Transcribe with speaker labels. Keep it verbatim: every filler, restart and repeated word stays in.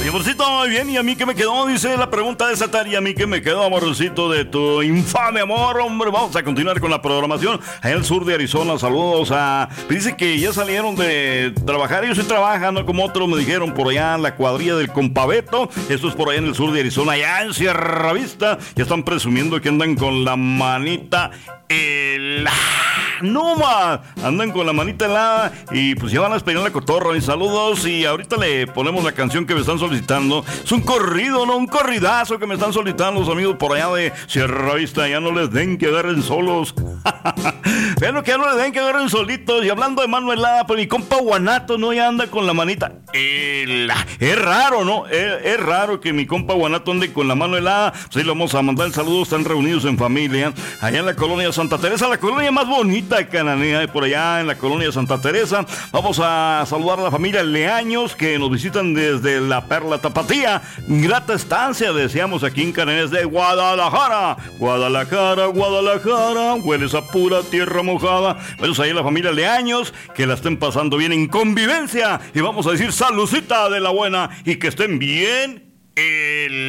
Speaker 1: Y amorcito, muy bien, ¿y a mí qué me quedó? Dice la pregunta de esa tarde, ¿y a mí qué me quedó, amorcito, de tu infame amor? Hombre, vamos a continuar con la programación. Allá en el sur de Arizona, saludos a... Dice que ya salieron de trabajar, ellos sí trabajan, no como otros me dijeron, por allá en la cuadrilla del Compabeto. Esto es por allá en el sur de Arizona, allá en Sierra Vista. Ya están presumiendo que andan con la manita helada. No más, andan con la manita helada y pues ya van a esperar la cotorra. Mis saludos, y ahorita le ponemos la canción que me están solicitando. Es un corrido, no un corridazo que me están solicitando los amigos por allá de Sierra Vista. Ya no les den que agarren solos. Vean que ya no les den que agarren solitos. Y hablando de mano helada, pues mi compa Guanato no ya anda con la manita helada. Es raro, ¿no? Es, es raro que mi compa Guanato ande con la mano helada. Pues ahí le vamos a mandar el saludo. Están reunidos en familia allá en la colonia Santa Teresa, la colonia más bonita de Cananea, por allá en la colonia Santa Teresa. Vamos a saludar a la familia Leaños que nos visitan desde la Perla Tapatía. Grata estancia deseamos aquí en Cananea de Guadalajara. Guadalajara, Guadalajara, hueles a pura tierra mojada. Vamos ahí a la familia Leaños, que la estén pasando bien en convivencia. Y vamos a decir saludcita de la buena y que estén bien. El